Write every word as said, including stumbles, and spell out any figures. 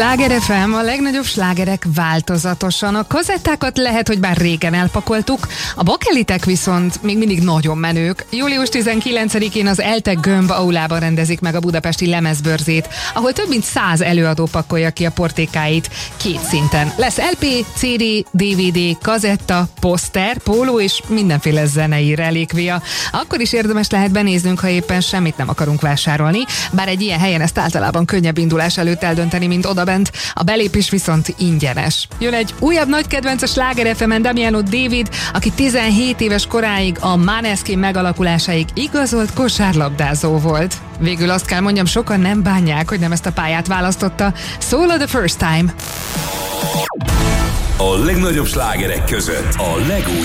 Sláger ef em, a legnagyobb slágerek változatosan. A kazettákat lehet, hogy már régen elpakoltuk, a bakelitek viszont még mindig nagyon menők. július tizenkilencedikén az ELTE Gömb aulában rendezik meg a budapesti lemezbörzét, ahol több mint száz előadó pakolja ki a portékáit két szinten. Lesz el pé, cé dé, dé vé dé, kazetta, poszter, póló és mindenféle zenei relikvia. Akkor is érdemes lehet benéznünk, ha éppen semmit nem akarunk vásárolni, bár egy ilyen helyen ezt általában könnyebb indulás előtt eldönteni, mint odabent. A belépés viszont ingyenes. Jön egy újabb nagy kedvenc a Sláger ef emen, Damiano David, aki tizenhét éves koráig, a Måneskin megalakulásáig igazolt kosárlabdázó volt. Végül azt kell mondjam, sokan nem bánják, hogy nem ezt a pályát választotta. Solo the first time. A legnagyobb slágerek között a legújabb